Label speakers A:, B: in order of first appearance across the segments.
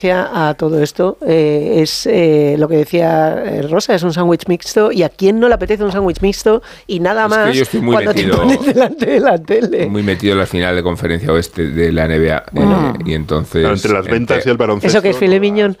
A: a todo esto es lo que decía Rosa, es un sándwich mixto, y a quién no le apetece un sándwich mixto y nada más
B: que yo estoy muy
A: cuando
B: metido,
A: te pones delante de la tele.
B: Muy metido en la final de conferencia oeste de la NBA, y entonces
C: entre las ventas y el baloncesto.
A: ¿Eso que es filet mignon?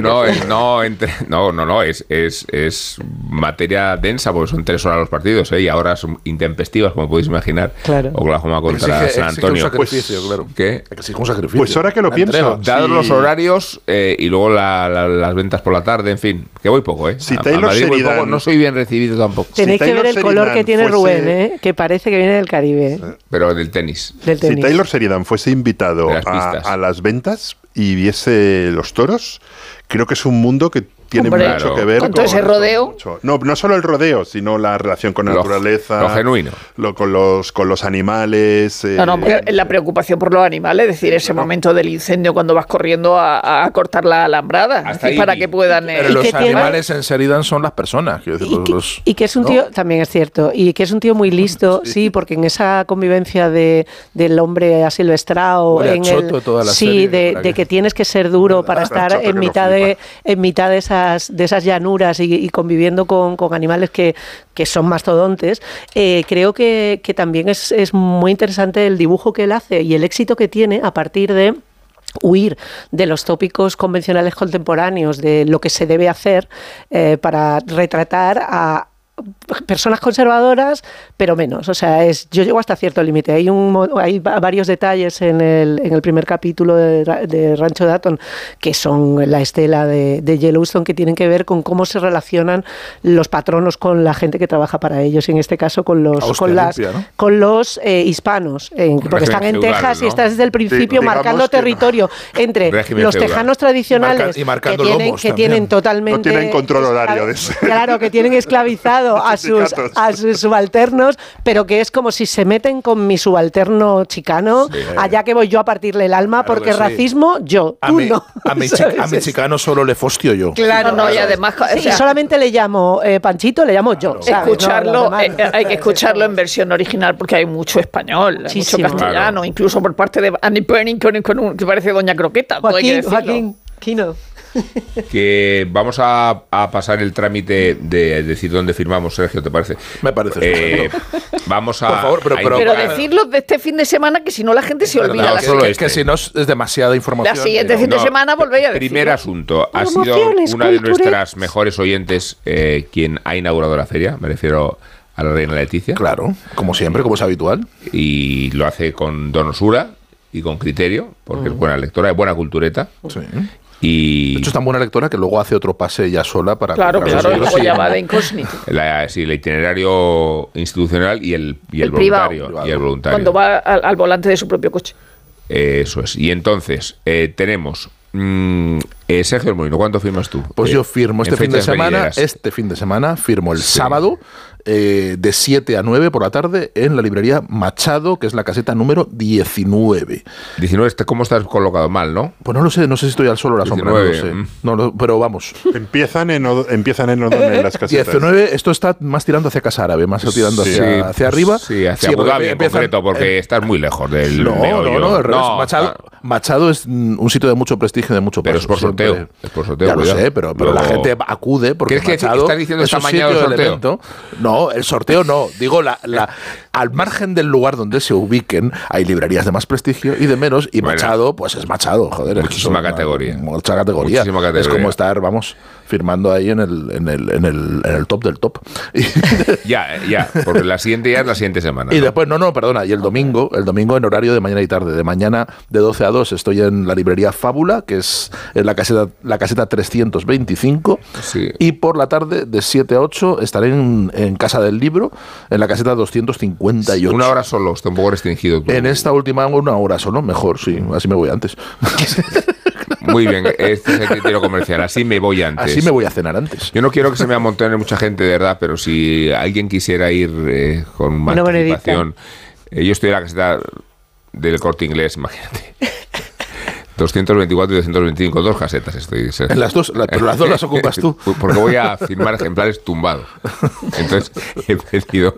B: Es materia densa, porque son 3 horas los partidos, y ahora son intempestivas, como podéis imaginar.
A: Claro.
B: Oklahoma contra San Antonio.
D: Un sacrificio, claro.
B: ¿Qué?
D: Exige un sacrificio.
C: Pues ahora que lo pienso,
B: dados los horarios y luego las ventas por la tarde, en fin, que voy poco,
C: Si
B: a
C: Taylor
B: Madrid voy
C: Sheridan,
B: poco, no soy bien recibido tampoco.
A: Tenéis que ver el color que tiene
C: fuese,
A: Rubén, que parece que viene del Caribe.
B: Pero del tenis.
A: Del tenis.
C: Si Taylor Sheridan fuese invitado a las ventas y viese los toros, creo que es un mundo que tiene mucho que ver
E: con todo ese rodeo.
C: No solo el rodeo, sino la relación con la naturaleza,
B: lo genuino,
C: con los animales.
E: La preocupación por los animales, es decir, ese momento del incendio cuando vas corriendo a cortar la alambrada, para que puedan.
D: Pero los animales en Sheridan son las personas.
A: Y que es un tío, también es cierto, y que es un tío muy listo, sí, porque en esa convivencia del hombre asilvestrado, de que tienes que ser duro para estar en mitad de esas llanuras y conviviendo con animales que son mastodontes, creo que también es muy interesante el dibujo que él hace y el éxito que tiene a partir de huir de los tópicos convencionales contemporáneos de lo que se debe hacer para retratar a personas conservadoras, pero menos. O sea, yo llego hasta cierto límite. Hay varios detalles en el primer capítulo de Rancho Dayton que son la estela de Yellowstone, que tienen que ver con cómo se relacionan los patronos con la gente que trabaja para ellos, y en este caso con los hispanos, porque están en Texas, ¿no? Y estás desde el principio marcando territorio entre los tejanos tradicionales que tienen totalmente...
C: No tienen control horario de eso.
A: Claro, que tienen esclavizado a sus subalternos, pero que es como si se meten con mi subalterno chicano, allá que voy yo a partirle el alma, claro, porque racismo yo, tú no.
D: A mi chicano solo le fostio yo.
A: Claro,
E: y además...
A: solamente le llamo Panchito, le llamo yo.
E: Escucharlo, hay que escucharlo en versión original porque hay mucho español, mucho castellano, incluso por parte de Annie Perning, que parece Doña Croqueta.
A: Joaquín Quino.
B: Que vamos a pasar el trámite de decir dónde firmamos, Sergio, ¿te parece?
D: Me parece.
B: Vamos a...
D: Por favor,
E: pero decirlo de este fin de semana, que si no la gente se olvida.
D: Que si no es demasiada información.
E: La siguiente fin de semana volvéis a decir.
B: Primer asunto. Ha sido una de nuestras mejores oyentes quien ha inaugurado la feria. Me refiero a la reina Leticia.
D: Claro, como siempre, como es habitual.
B: Y lo hace con donosura y con criterio, porque es buena lectora, es buena cultureta.
D: Sí.
B: Y
D: de hecho es tan buena lectora que luego hace otro pase ella sola para...
E: Claro, luego ya va de incógnito.
B: El itinerario institucional y el voluntario.
E: Privado.
B: Y el voluntario.
E: Cuando va al volante de su propio coche.
B: Eso es. Y entonces tenemos... Sergio Molino, ¿cuánto firmas tú?
D: Pues yo firmo este fin de semana firmo el sábado de 7 a 9 por la tarde en la librería Machado, que es la caseta número 19.
B: 19, ¿cómo estás colocado? Mal, ¿no?
D: Pues no lo sé si estoy al sol o a la sombra, no lo sé. Pero vamos.
C: Empiezan en O'Donnell las casetas.
D: 19, esto está más tirando hacia Casa Árabe, más tirando hacia arriba.
B: Sí, hacia Abu Dhabi en concreto, porque estás muy lejos del
D: Machado es un sitio de mucho prestigio, de mucho peso.
B: Pero es por sorteo.
D: Ya lo sé, pero la gente acude porque Machado
B: estás diciendo
D: es un
B: sitio
D: de
B: sorteo.
D: Elemento. No, el sorteo no. Digo, al margen del lugar donde se ubiquen, hay librerías de más prestigio y de menos, y Machado, pues es Machado, joder.
B: Muchísima categoría.
D: Mucha categoría. Es como estar, firmando ahí en el top del top.
B: Ya, porque la siguiente ya es la siguiente semana.
D: Y después, perdona, y el domingo en horario de mañana y tarde. De mañana de 12 a 2 estoy en la librería Fábula, que es en la caseta 325,
B: sí.
D: Y por la tarde de 7 a 8 estaré en Casa del Libro, en la caseta 258.
B: Una hora solo, está un poco restringido.
D: En esta última una hora solo, mejor, sí, así me voy antes.
B: Muy bien, este es el criterio comercial, así me voy antes.
D: Así me voy a cenar antes.
B: Yo no quiero que se me amontone mucha gente, de verdad, pero si alguien quisiera ir con más participación, yo estoy en la caseta del Corte Inglés, imagínate. 224 y 225, 2 casetas estoy.
D: En las dos, pero las dos las ocupas tú.
B: Porque voy a firmar ejemplares tumbado. Entonces he pedido...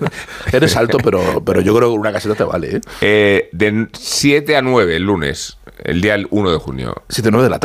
D: Eres alto, pero yo creo que una caseta te vale.
B: De 7 a 9 el lunes, El día 1 de junio.
D: 7-9 de la tarde.